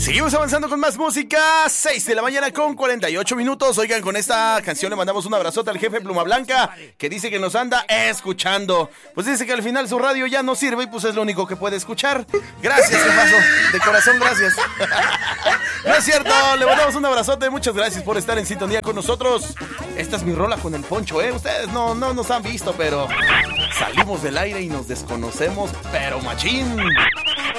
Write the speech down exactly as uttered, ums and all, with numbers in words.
Seguimos avanzando con más música. seis de la mañana con cuarenta y ocho minutos. Oigan, con esta canción le mandamos un abrazote al jefe Pluma Blanca, que dice que nos anda escuchando. Pues dice que al final su radio ya no sirve y pues es lo único que puede escuchar. Gracias, jefazo. De corazón, gracias. No es cierto, le mandamos un abrazote. Muchas gracias por estar en sintonía con nosotros. Esta es mi rola con el Poncho, ¿eh? Ustedes no, no nos han visto, pero salimos del aire y nos desconocemos, pero machín.